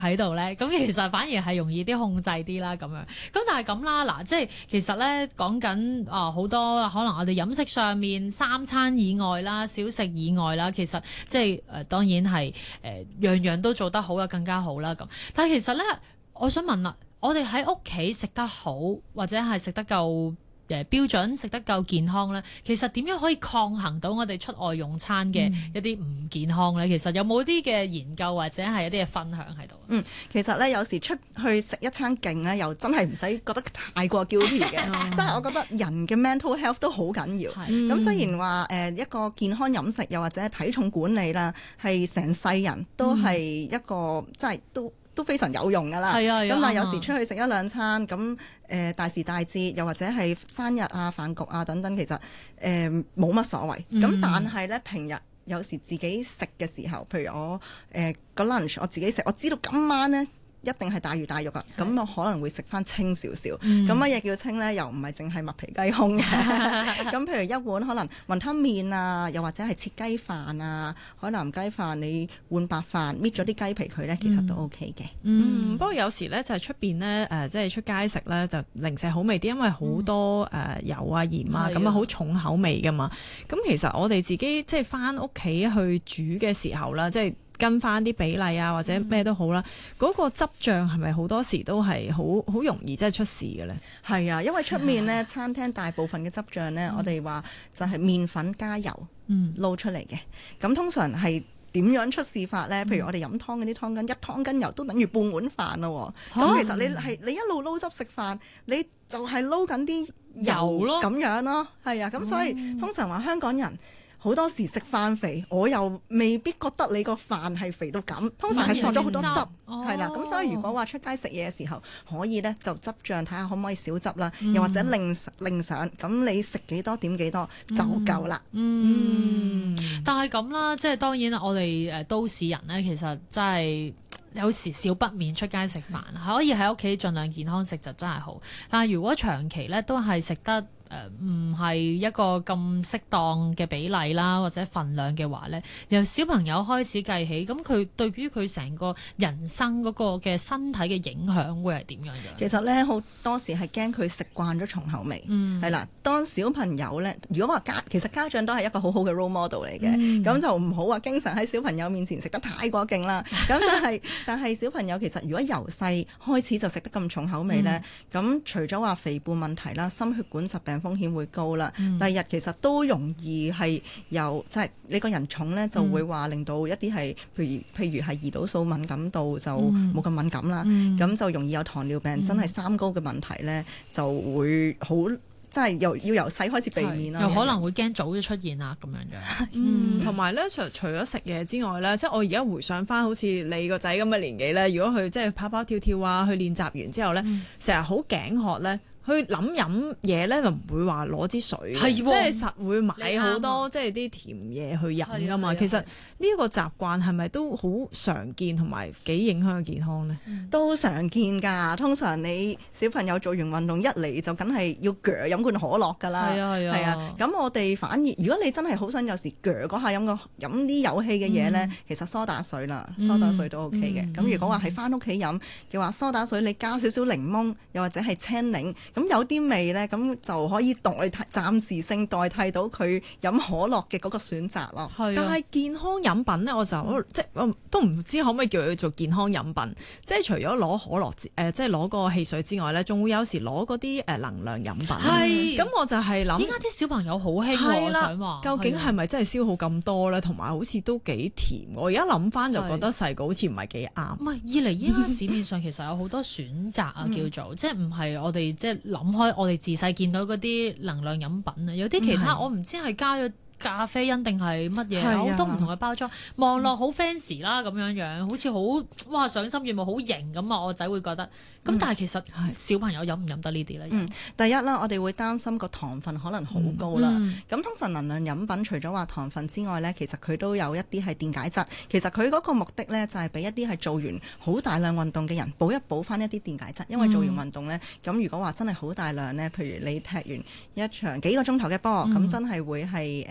喺度咧，咁其實反而係容易啲控制啲啦，咁樣。咁但係咁啦，嗱，即係其實咧講緊好多可能我哋飲食上面三餐以外啦、小食以外啦，其實即係當然係樣樣都做得好啊，更加好啦咁。但係其實咧，我想問啦，我哋喺屋企食得好或者係食得夠標準，食得夠健康咧，其實點樣可以抗衡到我哋出外用餐嘅一啲唔健康咧？其實有冇啲嘅研究或者係一啲嘅分享喺度？ 其實咧有時出去食一餐勁咧，又真係唔使覺得太過 guilty 嘅，真係我覺得人嘅 mental health 都好緊要。咁雖然話一個健康飲食又或者體重管理啦，係成世人都係一個即係都非常有用㗎啦。咁但係有時出去食一兩餐，咁大時大節又或者係生日啊、飯局啊等等，其實冇乜所謂。咁但係咧平日有時自己食嘅時候，譬如我個 lunch 我自己食，我知道今晚咧一定係大魚大肉啊，咁我可能會食翻清少少。咁乜嘢叫清咧？又唔係淨係麥皮雞胸嘅。咁譬如一碗可能雲吞麵啊，又或者係切雞飯啊、海南雞飯，你換白飯搣咗啲雞皮佢咧，其實都 OK 嘅。 不過有時咧就係出邊咧即係出街食咧就零舍好味啲，因為好多油啊鹽啊咁啊好重口味噶嘛。咁其實我哋自己即係翻屋企去煮嘅時候啦，即係跟翻啲比例啊，或者咩都好啦，嗰個汁醬係咪好多時都係好容易即係出事嘅咧？ 係啊，因為出面咧餐廳大部分嘅汁醬咧，我哋話就係麵粉加油撈出嚟嘅。咁通常係點樣出事法咧？譬如我哋飲湯嗰啲湯羹，一湯羹油都等於半碗飯咯。咁其實你一路撈汁食飯，你就係撈緊啲油咯，咁樣咯，係啊。咁所以通常話香港人好多時食飯肥，我又未必覺得你個飯係肥到咁，通常係攝咗好多汁，係啦。咁所以如果話出街食嘢嘅時候，可以咧就汁醬睇下可唔可以少汁啦，又或者另上，咁你食幾多點幾多就夠啦。 但係咁啦，即係當然我哋都市人咧，其實真係有時少不免出街食飯，可以喺屋企盡量健康食就真係好。但係如果長期咧都係食得唔係一個咁適當嘅比例啦，或者份量嘅話咧，由小朋友開始計起，咁佢對於佢成個人生嗰個嘅身體嘅影響會係點樣樣？ 其實咧好多時係驚佢食慣咗重口味，係啦。當小朋友咧，如果話其實家長都係一個好好嘅 role model 嚟嘅，咁就唔好話經常喺小朋友面前食得太過勁啦。咁但係小朋友其實如果由細開始就食得咁重口味咧，咁除咗話肥胖問題啦，心血管疾病風險會高啦。第二日其實都容易係由即係你個人重咧，就會話令到一啲係譬如係胰島素敏感度就冇咁敏感啦，咁就容易有糖尿病，真係三高嘅問題咧就會好。真係要由細開始避免啦， 又可能會驚早啲出現啊咁樣樣。 同埋咧，除咗食嘢之外咧，即係我而家回想翻，好似你個仔咁嘅年紀咧，如果佢即係跑跑跳跳啊，去練習完之後咧，成日好頸渴咧。佢諗飲嘢咧，就唔會話攞支水，即係實會買好多即係啲甜嘢去飲噶嘛。其實呢個習慣係咪都好常見同埋幾影響健康呢？ 都常見㗎。通常你小朋友做完運動一嚟就梗係要飲罐可樂㗎啦。係啊。咁我哋反而如果你真係好想有時嗰下飲啲有氣嘅嘢咧，其實蘇打水啦，蘇打水都 OK 嘅。咁如果話係翻屋企飲嘅話，蘇打水你加少少檸檬，又或者係青檸。咁有啲味咧，咁就可以暫時性代替到佢飲可樂嘅嗰個選擇咯。 但係健康飲品咧，我都唔知可唔可以叫佢做健康飲品。即係除咗攞可樂即係攞個汽水之外咧，仲會有時攞嗰啲能量飲品。咁我就係諗， 依家啲小朋友好興，我想話究竟係咪真係消耗咁多咧？同埋好似都幾甜。我而家諗翻就覺得細個好似唔係幾啱。 唔係，二嚟依家市面上其實有好多選擇啊，叫做即係唔係我哋即係諗開我哋自細見到嗰啲能量飲品啊，有啲其他我唔知係加咗咖啡因定係乜嘢，好多唔同嘅包裝，望落好 fancy 啦咁樣樣，好似好哇賞心悅目，好型咁啊！我仔會覺得，咁但係其實小朋友飲唔飲得呢啲咧？ 第一啦，我哋會擔心個糖分可能好高啦。咁通常能量飲品除咗話糖分之外咧，其實佢都有一啲係電解質。其實佢嗰個目的咧就係俾一啲係做完好大量運動嘅人補一補翻一啲電解質，因為做完運動咧，咁如果話真係好大量咧，譬如你踢完一場幾個鐘頭嘅波，咁真係會係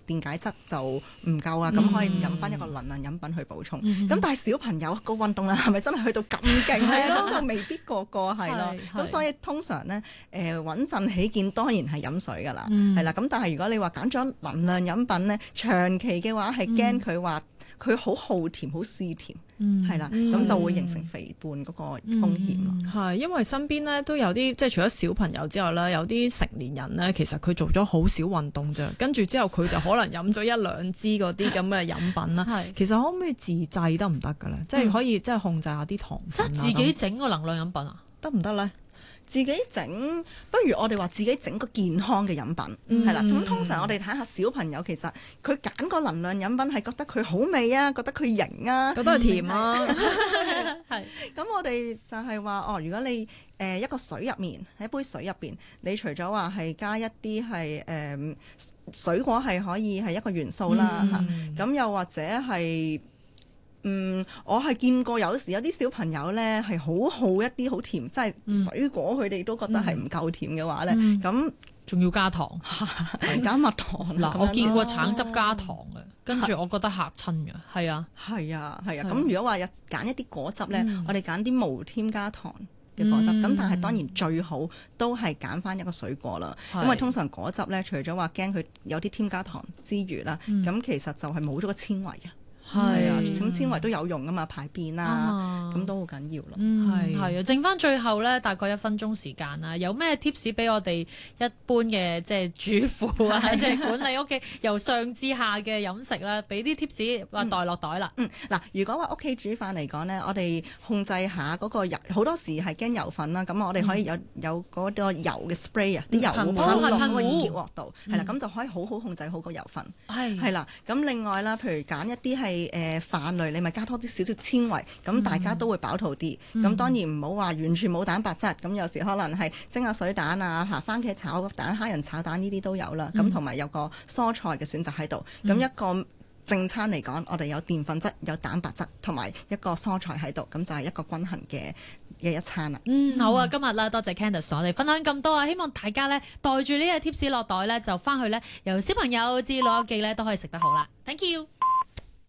電解質就唔夠啊，咁可以飲翻一個能量飲品去補充。咁但係小朋友個運動量係咪真係去到咁勁咧？咁就未必個個係咯。咁所以通常咧穩陣起見當然係飲水㗎啦，係啦。咁但係如果你話揀咗能量飲品咧，長期嘅話係驚佢話佢好好甜、好嗜甜，係啦，咁就會形成肥胖嗰個風險咯。 係因為身邊咧都有啲即係除咗小朋友之外咧，有啲成年人咧，其實佢做咗好少運動啫，跟住之後佢就可能飲咗1、2支嗰啲咁嘅飲品啦。其實可唔可以自製得唔得㗎咧？即係可以即係控制下啲糖分啊。 自己整個能量飲品啊， 得唔得咧？ 自己整，不如我哋話自己整個健康嘅飲品，係啦。咁通常我哋睇下小朋友，其實佢揀個能量飲品係覺得佢好味啊，覺得佢型啊， 覺得係甜啊。 係。咁我哋就係話，如果你一個水入面，喺一杯水入邊，你除咗話係加一啲係水果係可以係一個元素啦嚇，咁又或者係。我係見過有時有啲小朋友咧係好好一啲好甜，即係水果佢哋都覺得係唔夠甜嘅話咧，咁仲要加糖， 加蜜糖嗱，我見過橙汁加糖嘅，跟住我覺得嚇親嘅，係啊， 係啊，係啊。咁如果話揀一啲果汁咧，我哋揀啲無添加糖嘅果汁，咁但係當然最好都係揀翻一個水果啦，因為通常果汁咧除咗話驚佢有啲添加糖之餘啦，咁其實就係冇咗個纖維嘅。係啊，咁纖維都有用噶嘛，排便啦，咁都好緊要咯。 係啊，剩翻最後咧，大概1分鐘時間啦。有咩 tips 俾我哋一般嘅即係主婦啊，即係管理屋企由上至下嘅飲食啦，俾啲 tips 話袋落袋啦。 嗱，如果話屋企煮飯嚟講咧，我哋控制下嗰個油，好多時係驚油份啦。咁我哋可以有嗰個油嘅 spray 啊，啲油會噴落嗰個熱鑊度，係啦，咁就可以好好控制好個油份。係啦，咁另外啦，譬如揀一啲係飯類，你咪加多啲少少纖維，咁大家都會飽肚啲。咁當然唔好話完全冇蛋白質，咁有時可能係蒸下水蛋啊、番茄炒蛋、蝦仁炒蛋呢啲都有啦。咁同埋有個蔬菜嘅選擇喺度。咁一個正餐嚟講，我哋有澱粉質、有蛋白質同埋一個蔬菜喺度，咁就係一個均衡嘅一餐啦。 好啊，今日啦，多謝 Candice 同我哋分享咁多啊，希望大家咧袋住呢個 tips 落袋咧，就翻去咧由小朋友至老友記咧都可以食得好啦。Thank you。